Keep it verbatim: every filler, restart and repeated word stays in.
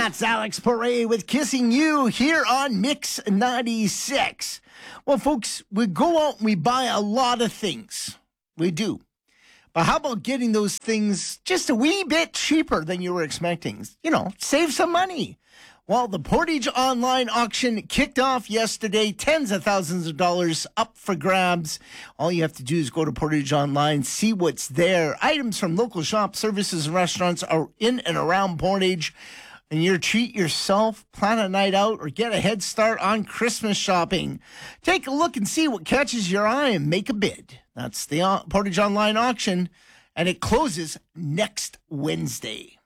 That's Alex Paray with Kissing You here on Mix ninety-six. Well, folks, we go out and we buy a lot of things. We do. But how about getting those things just a wee bit cheaper than you were expecting? You know, save some money. Well, the Portage Online auction kicked off yesterday. Tens of thousands of dollars up for grabs. All you have to do is go to Portage Online, see what's there. Items from local shops, services, and restaurants are in and around Portage. And you treat yourself, plan a night out, or get a head start on Christmas shopping. Take a look and see what catches your eye and make a bid. That's the Portage Online auction, and it closes next Wednesday.